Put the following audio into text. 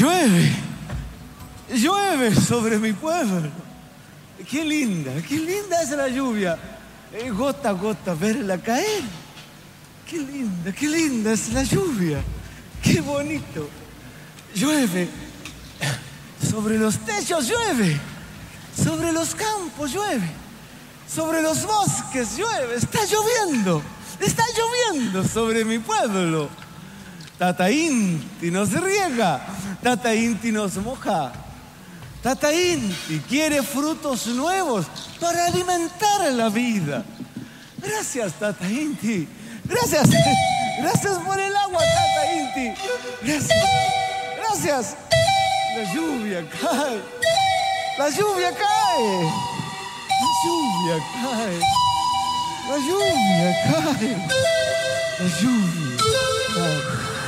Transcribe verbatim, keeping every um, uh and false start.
Llueve, llueve sobre mi pueblo. Qué linda, qué linda es la lluvia. Eh, gota a gota verla caer. Qué linda, qué linda es la lluvia. Qué bonito. Llueve. Sobre los techos llueve. Sobre los campos llueve. Sobre los bosques llueve. Está lloviendo. Está lloviendo sobre mi pueblo. Tata Inti nos riega. Tata Inti nos moja. Tata Inti quiere frutos nuevos para alimentar la vida. Gracias, Tata Inti. Gracias. Gracias por el agua, Tata Inti. Gracias. Gracias. La lluvia cae. La lluvia cae. La lluvia cae. La lluvia cae. La lluvia cae.